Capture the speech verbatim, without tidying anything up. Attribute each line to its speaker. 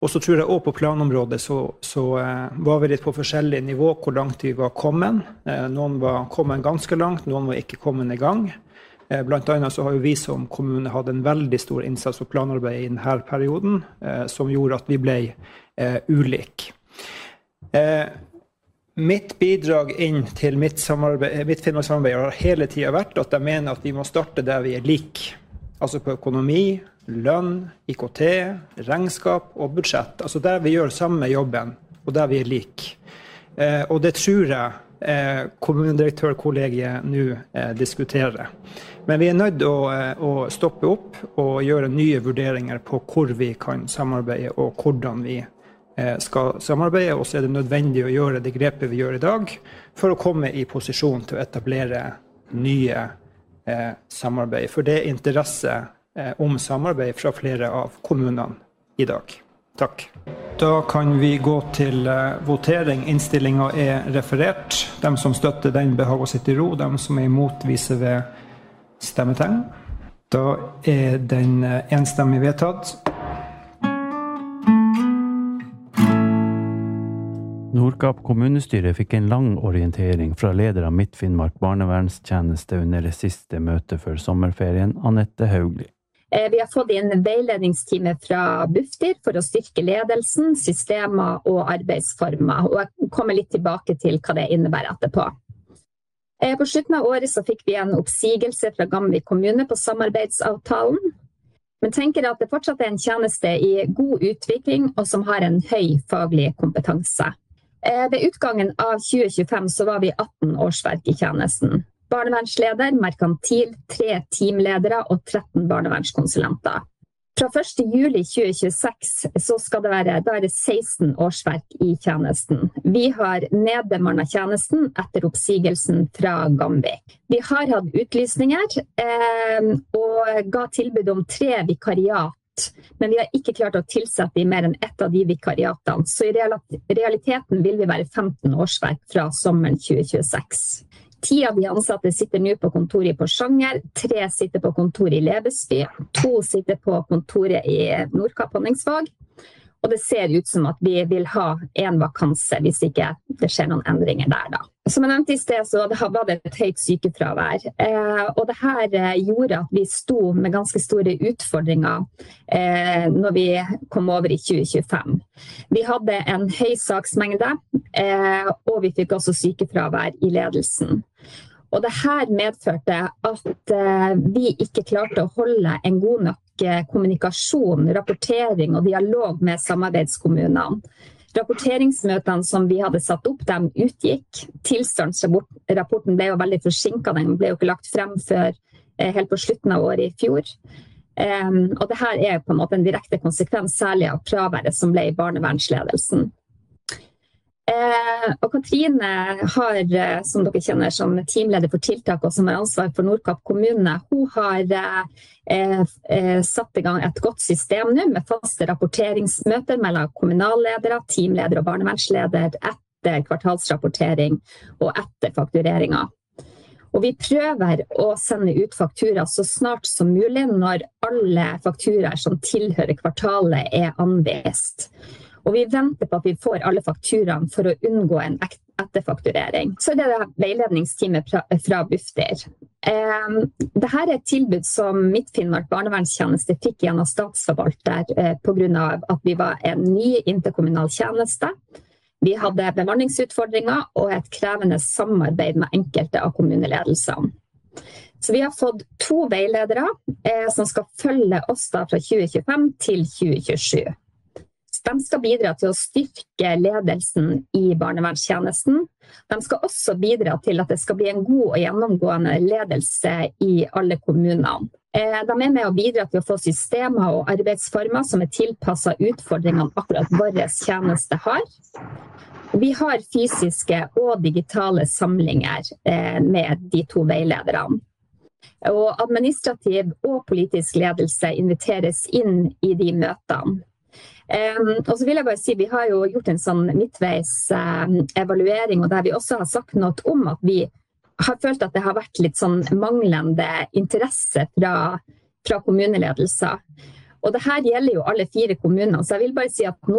Speaker 1: Og så tror jeg også på planområdet så, så eh, var vi litt på forskjellige nivå hvor langt vi var kommet. Eh, noen var kommet ganske langt, noen var ikke kommet i gang. Eh, blant annet så har jo vi som kommune hatt en veldig stor innsats for planarbeid i denne perioden, eh, som gjorde at vi ble eh, ulike. Eh, mitt bidrag inn til mitt, samarbeid, mitt Finnmarkssamarbeid har hele tiden vært at jeg mener at vi må starte der vi er like. Altså på økonomi, lønn, I K T, regnskap og budsjett. Altså der vi gjør samme jobben, og der vi er like. Eh, og det tror jeg eh, kommunedirektørkollegiet nå eh, diskuterer. Men vi er nødt til å, eh, å stoppe opp og gjøre nye vurderinger på hvor vi kan samarbeide og hvordan vi eh, skal samarbeide. Og så er det nødvendig å gjøre det grepet vi gjør i dag for å komme i posisjon til å etablere nye Eh, samarbeid, for det er interesse eh, om samarbeid fra flere av kommunene i dag. Takk. Da kan vi gå til eh, votering. Innstillingen er referert. De som støtter den behag å sitte i ro, de som er imot viser ved stemmetegn. Da er den eh, enstemmig vedtatt.
Speaker 2: Nordkapp kommunestyre fikk en lang orientering fra leder av Midt-Finnmark barnevernstjeneste under det siste møtet før sommerferien, Annette Haugli.
Speaker 3: Vi har fått inn veiledningstime fra Bufdir for å styrke ledelsen, systemer og arbeidsformer, og jeg kommer litt tilbake til hva det innebærer etterpå. På slutten av året så fikk vi en oppsigelse fra Gamvik kommune på samarbeidsavtalen, men tenker at det fortsatt er en tjeneste i god utvikling og som har en høy faglig kompetanse. Ved utgangen av tjue tjuefem så var vi atten årsverk i tjenesten. Barnevernsleder, merkantil, tre teamledere og tretten barnevernskonsulenter. Fra første juli tjue tjueseks så skal det være, da er det seksten årsverk i tjenesten. Vi har nedbemannet tjenesten etter oppsigelsen fra Gamvik. Vi har hatt utlysninger eh, og ga tilbud om tre vikariat, men vi har ikke klart å tilsette i mer enn ett av de vikariatene, så i realiteten vil vi være femten årsverk fra sommeren tjue tjueseks. Ti av de ansatte sitter nå på kontoret i Porsanger, tre sitter på kontoret i Lebesby, to sitter på kontoret i Nordkapp Honningsvåg, og det ser ut som at vi vil ha en vakanse hvis ikke det skjer noen endringer der da. Som jeg nevnte i sted, så var det et høyt sykefravær, eh, og det her gjorde at vi sto med ganske store utfordringer eh, når vi kom over i tjue tjuefem. Vi hadde en høy saksmengde, eh, og vi fikk også sykefravær i ledelsen. Og det her medførte at eh, vi ikke klarte å holde en god nok kommunikasjon, rapportering og dialog med samarbeidskommunene. Rapporteringsmøtene som vi hadde satt opp, dem utgikk. Tilstandsrapporten ble jo veldig forsinket, den ble jo ikke lagt frem før eh, helt på slutten av året i fjor. Um, og det her er på en måte en direkte konsekvens, særlig av fraværet som ble i barnevernsledelsen. Eh, og Katrine har, som dere kjenner, som teamleder for tiltak og som har ansvar for Nordkapp kommune, hun har eh, eh, satt i gang et godt system nå med faste rapporteringsmøter mellom kommunalledere, teamledere og barnevernsleder etter kvartalsrapportering og etter faktureringer. Og vi prøver å sende ut fakturer så snart som mulig når alle fakturer som tilhører kvartalet er anvist. Og vi venter på at vi får alle fakturene for å unngå en etterfakturering. Så det er det veiledningsteamet fra, fra Bufdir. Eh, Dette er et tilbud som Midt-Finnmark barnevernstjeneste fikk gjennom statsforvalter eh, på grunn av at vi var en ny interkommunal tjeneste. Vi hadde bemanningsutfordringer og et krevende samarbeid med enkelte av kommuneledelsene. Så vi har fått to veiledere eh, som skal følge oss da fra tjue tjuefem til tjue tjuesju. De skal bidra til å styrke ledelsen i barnevernstjenesten. De skal også bidra til at det skal bli en god og gjennomgående ledelse i alle kommunene. De er med å bidra til å få systemer og arbeidsformer som er tilpasset utfordringene akkurat vår tjeneste har. Vi har fysiske og digitale samlinger med de to veilederne. Og administrativ og politisk ledelse inviteres inn i de møtene. Um, og så vil jeg bare si, vi har jo gjort en sånn midtveis um, evaluering, og der vi også har sagt noe om at vi har følt at det har vært litt sånn manglende interesse fra, fra kommuneledelser. Og det her gjelder jo alle fire kommunene, så jeg vil bare si at nå